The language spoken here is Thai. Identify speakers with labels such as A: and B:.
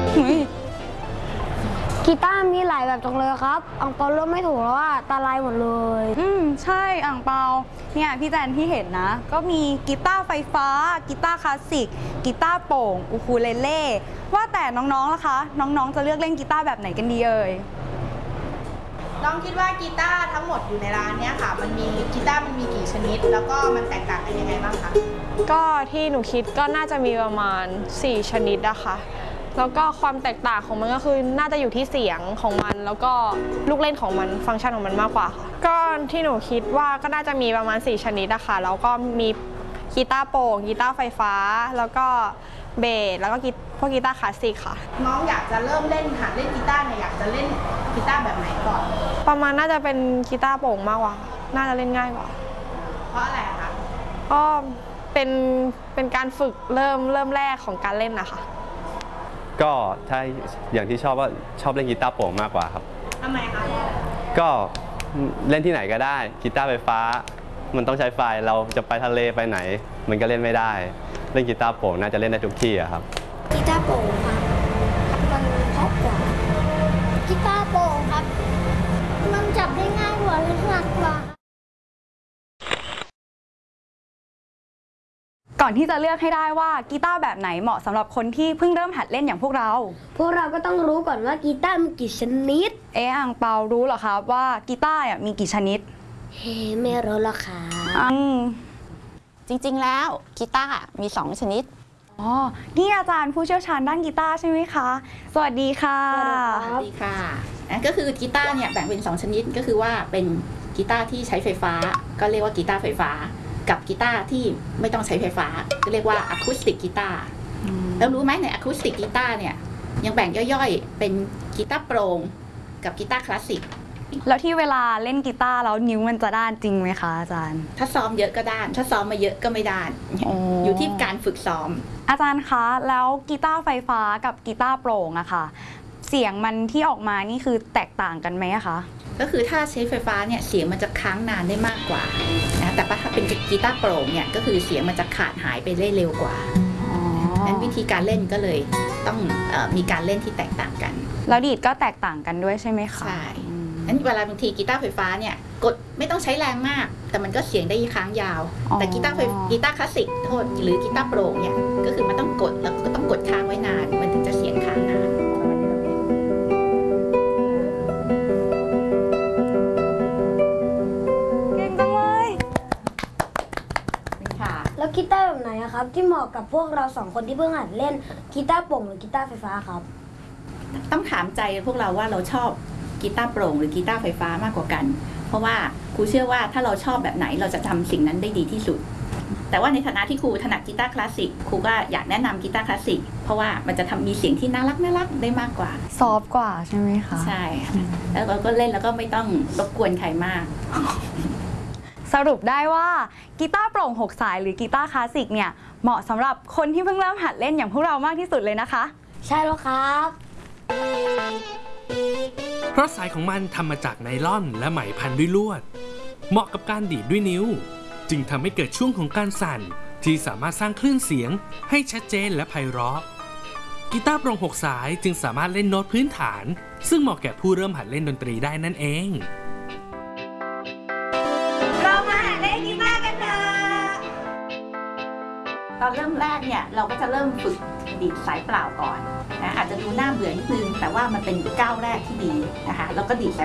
A: กีตาร์มีหลายแบบจังเลยครับอังเปาเริ่มไม่ถูกแล้วว่าตาลายหมดเลย
B: ใช่อ่างเปาเนี่ยพี่แจนที่เห็นนะก็มีกีตาร์ไฟฟ้ากีตาร์คลาสสิกกีตาร์โปร่งอูคูเลเล่ว่าแต่น้องๆล่ะคะน้องๆจะเลือกเล่นกีตาร์แบบไหนกันดีเอ่ย
C: น้องคิดว่ากีตาร์ทั้งหมดอยู่ในร้านเนี้ยค่ะมันมีกีตาร์มันมีกี่ชนิดแล้วก็มันแตกต่างกันยังไงบ้างคะ
D: ก็ที่หนูคิดก็น่าจะมีประมาณ4ชนิดอะค่ะแล้วก็ความแตกต่างของมันก็คือน่าจะอยู่ที่เสียงของมันแล้วก็ลูกเล่นของมันฟังก์ชันของมันมากกว่าค่ะก็ที่หนูคิดว่าก็น่าจะมีประมาณ4ชนิดอะค่ะแล้วก็มีกีตาร์โปร่งกีตาร์ไฟฟ้าแล้วก็เบสแล้วก็พวกกีตาร์คลาสสิกค่ะ
C: น้องอยากจะเริ่มเล่นหัดเล่นกีตาร์เนี่ยอยากจะเล่นกีตาร์แบบไหนก่อน
D: ประมาณน่าจะเป็นกีตาร์โปร่งมากกว่าน่าจะเล่นง่ายกว่า
C: เพราะอะไรคะ
D: ก็เป็นการฝึกเริ่มแรกของการเล่นนะคะ
E: ก็ถ้าอย่างที่ชอบว่าชอบเล่นกีตาร์โปร่งมากกว่าครับ
C: ทำไมคะ
E: ก็เล่นที่ไหนก็ได้กีตาร์ไฟฟ้ามันต้องใช้ไฟเราจะไปทะเลไปไหนมันก็เล่นไม่ได้เล่นกีตาร์โปร่งน่าจะเล่นได้ทุกที่อะครับ
A: กีตาร์โปร่งครับมันเพราะกว่ากีตาร์โปร่งครับมันจับได้ง่ายกว่าและหนักกว่า
B: ก่อนที่จะเลือกให้ได้ว่ากีตาร์แบบไหนเหมาะสำหรับคนที่เพิ่งเริ่มหัดเล่นอย่างพวกเรา
A: ก็ต้องรู้ก่อนว่ากีตาร์มีกี่ชนิด
B: อ่างเปารู้เหรอครับว่ากีตาร์มีกี่ชนิด
A: ไม่รู้หรอกค่ะ
F: จริงๆแล้วกีตาร์มี2ชนิด
B: นี่อาจารย์ผู้เชี่ยวชาญด้านกีตาร์ใช่ไหมคะสวัสดีค่ะ
F: สวัสดีค่ะก็คือกีตาร์เนี่ยแบ่งเป็น2ชนิดก็คือว่าเป็นกีตาร์ที่ใช้ไฟฟ้าก็เรียกว่ากีตาร์ไฟฟ้ากับกีตาร์ที่ไม่ต้องใช้ไฟฟ้าก็เรียกว่าอะคูสติกกีตาร์แล้วรู้ไหมในอะคูสติกกีตาร์เนี่ยยังแบ่งย่อยๆเป็นกีตาร์โปร่งกับกีตาร์คลาสสิก
B: แล้วที่เวลาเล่นกีตาร์แล้วนิ้วมันจะด้านจริงไหมคะอาจารย์
F: ถ้าซ้อมเยอะก็ด้านถ้าซ้อมมาเยอะก็ไม่ด้านอยู่ที่การฝึกซ้อม
B: อาจารย์คะแล้วกีตาร์ไฟฟ้ากับกีตาร์โปร่งอะค่ะเสียงมันที่ออกมานี่คือแตกต่างกันไหมคะ
F: ก็คือถ้าใช้ไฟฟ้าเนี่ยเสียงมันจะค้างนานได้มากกว่านะแต่ถ้าเป็นกีตาร์โปร่งเนี่ยก็คือเสียงมันจะขาดหายไปได้เร็วกว่านั้นวิธีการเล่นก็เลยต้องมีการเล่นที่แตกต่างกัน
B: แล้วดีดก็แตกต่างกันด้วยใช่ไหมคะ
F: ใช่นั้นเวลาบางทีกีตาร์ไฟฟ้าเนี่ยกดไม่ต้องใช้แรงมากแต่มันก็เสียงได้ค้างยาวแต่กีตาร์คลาสสิกโทษหรือกีตาร์โปร่งเนี่ยก็คือมันต้องกดแล้วก็ต้องกดค้างไว้นานมันถึงจะเสียงค้างนาน
A: แล้วกีตาร์แบบไหนครับที่เหมาะกับพวกเรา2คนที่เพิ่งหัดเล่นกีตาร์โปร่งหรือกีตาร์ไฟฟ้าครับ
F: ต้องถามใจพวกเราว่าเราชอบกีตาร์โปร่งหรือกีตาร์ไฟฟ้ามากกว่ากันเพราะว่าครูเชื่อว่าถ้าเราชอบแบบไหนเราจะทำสิ่งนั้นได้ดีที่สุดแต่ว่าในฐานะที่ครูถนัดกีตาร์คลาสสิกครูก็อยากแนะนำกีตาร์คลาสสิกเพราะว่ามันจะมีเสียงที่น่ารักได้มากกว่า
B: ซอฟต์กว่าใช่ไหมคะ
F: ใช่แล้วเราก็เล่นแล้วก็ไม่ต้องรบกวนใครมาก
B: สรุปได้ว่ากีตาร์โปร่ง6สายหรือกีตาร์คลาสสิกเนี่ยเหมาะสำหรับคนที่เพิ่งเริ่มหัดเล่นอย่างพวกเรามากที่สุดเลยนะคะ
A: ใช่แล้วครับ
G: เพราะสายของมันทำมาจากไนลอนและไหมพันด้วยลวดเหมาะกับการดีดด้วยนิ้วจึงทำให้เกิดช่วงของการสั่นที่สามารถสร้างคลื่นเสียงให้ชัดเจนและไพเราะกีตาร์โปร่ง6สายจึงสามารถเล่นโน้ตพื้นฐานซึ่งเหมาะแก่ผู้เริ่มหัดเล่นดนตรีได้นั่นเอง
F: ตอนเริ่มแรกเนี่ยเราก็จะเริ่มฝึกดีดสายเปล่าก่อนนะอาจจะดูน่าเบื่อนิดนึงแต่ว่ามันเป็นก้าวแรกที่ดีนะคะแล้วก็ดีดสาย